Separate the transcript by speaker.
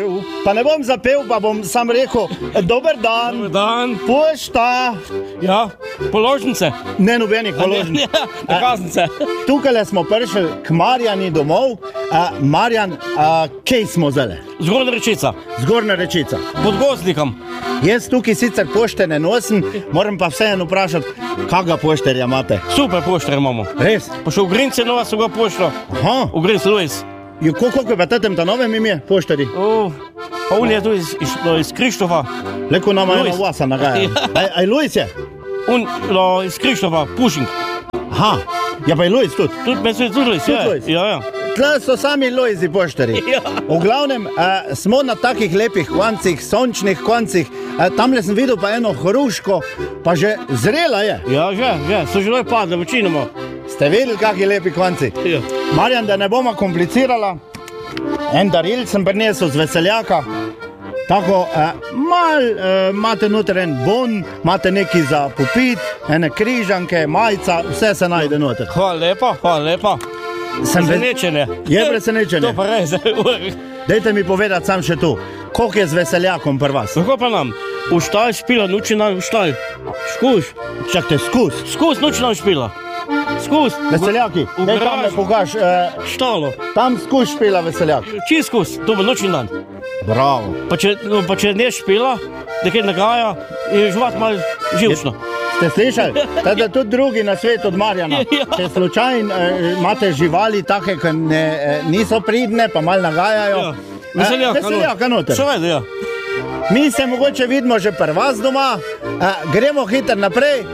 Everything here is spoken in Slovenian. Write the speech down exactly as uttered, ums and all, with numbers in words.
Speaker 1: Pa ne bom zapel, pa bom sam rekel, dober dan.
Speaker 2: Dober dan.
Speaker 1: Pošta.
Speaker 2: Ja, položnice.
Speaker 1: Ne nobenih položnic.
Speaker 2: Ja, nakaznice.
Speaker 1: Tukaj smo prišli k Marjani domov. A, Marjan, a, kje smo zdaj?
Speaker 2: Zgornja Rečica.
Speaker 1: Zgornja Rečica.
Speaker 2: Pod Gozdnikom.
Speaker 1: Jaz tukaj sicer pošte ne nosim, moram pa vseeno vprašati, kakega pošterja imate?
Speaker 2: Super pošter imamo.
Speaker 1: Res?
Speaker 2: Pa še v Grince nova so ga pošlo.
Speaker 1: Aha.
Speaker 2: V Grince Luis.
Speaker 1: Jo, koliko je pa tetem ta novem ime, pošteri?
Speaker 2: O, pa on je tu iz, iz, iz Krištofa.
Speaker 1: Leko nama
Speaker 2: Luis.
Speaker 1: ena vasa nagaja.
Speaker 2: Ja.
Speaker 1: Aj, aj Luis je?
Speaker 2: On no, iz Krištofa, Pušing.
Speaker 1: Aha, ja pa je Luis tudi.
Speaker 2: Tudi me se tudi Luis,
Speaker 1: Tudi
Speaker 2: ja.
Speaker 1: Luis.
Speaker 2: Ja, ja.
Speaker 1: Tle so sami Luisi pošteri.
Speaker 2: Ja.
Speaker 1: V glavnem, uh, smo na takih lepih koncih, sončnih koncih. Uh, tamle sem videl pa eno hruško, pa že zrela je.
Speaker 2: Ja, že, že, so že padle, večinoma.
Speaker 1: Ste videli, kakšni lepi konci?
Speaker 2: Ja.
Speaker 1: Marjan, da ne bomo komplicirala, en daril sem prinesel z veseljaka. Tako, eh, mal eh, imate noter en bon, imate neki za popit, ene križanke, majica, vse se najde noter.
Speaker 2: Hvala lepa, hvala lepa.
Speaker 1: Sem ve-
Speaker 2: Presenečenje.
Speaker 1: Je presenečenje.
Speaker 2: To pa res.
Speaker 1: Dajte mi povedati sam še tu, koliko je z veseljakom pri vas?
Speaker 2: Kako pa nam? V štalj špila, noči nam v štalj. Škuš.
Speaker 1: Čakajte, skus.
Speaker 2: Skus noči nam špila. Skus.
Speaker 1: Veseljaki,
Speaker 2: V
Speaker 1: daj tam me
Speaker 2: garažu.
Speaker 1: pokaž, eh,
Speaker 2: Štalo.
Speaker 1: tam skus špila veseljak.
Speaker 2: Čij skus, to bo noči dan.
Speaker 1: Bravo.
Speaker 2: Pa če, no, pa če ne špila, da kaj nagaja, je živat malo živčno.
Speaker 1: Ste slišali? Teda tudi drugi na svet od Marjana.
Speaker 2: Ja.
Speaker 1: Če slučajno eh, imate živali take, ki ne, eh, niso pridne, pa malo nagajajo.
Speaker 2: Ja. Veseljaka,
Speaker 1: Eh, veseljaka noter.
Speaker 2: Seveda, ja.
Speaker 1: Mi se mogoče vidimo že pri vas doma. Eh, gremo hitro naprej.